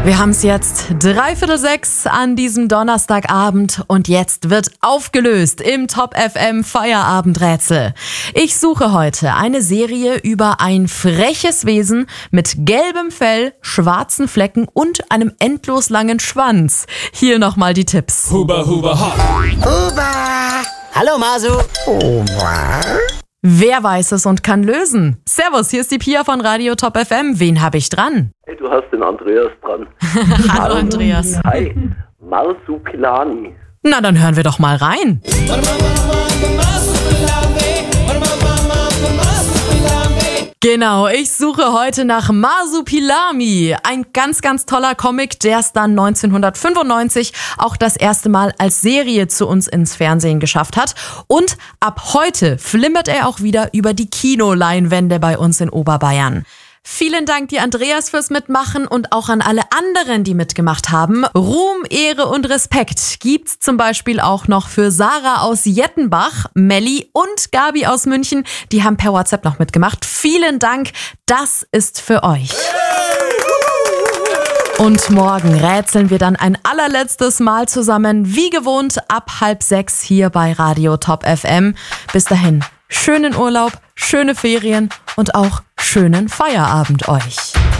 Wir haben es jetzt 5:45 an diesem Donnerstagabend und jetzt wird aufgelöst im Top FM Feierabendrätsel. Ich suche heute eine Serie über ein freches Wesen mit gelbem Fell, schwarzen Flecken und einem endlos langen Schwanz. Hier nochmal die Tipps. Huba, huba, ha. Huba! Hallo Masu! Huba? Wer weiß es und kann lösen? Servus, hier ist die Pia von Radio Top FM. Wen habe ich dran? Hey, du hast den Andreas dran. Hallo Andreas. Hi, Marsupilami. Na, dann hören wir doch mal rein. Genau, ich suche heute nach Marsupilami. Ein ganz, ganz toller Comic, der es dann 1995 auch das erste Mal als Serie zu uns ins Fernsehen geschafft hat. Und ab heute flimmert er auch wieder über die Kinoleinwände bei uns in Oberbayern. Vielen Dank dir, Andreas, fürs Mitmachen und auch an alle anderen, die mitgemacht haben. Ruhm, Ehre und Respekt gibt's zum Beispiel auch noch für Sarah aus Jettenbach, Melli und Gabi aus München. Die haben per WhatsApp noch mitgemacht. Vielen Dank, das ist für euch. Und morgen rätseln wir dann ein allerletztes Mal zusammen, wie gewohnt, ab 5:30 hier bei Radio Top FM. Bis dahin, schönen Urlaub, schöne Ferien und auch schönen Feierabend euch.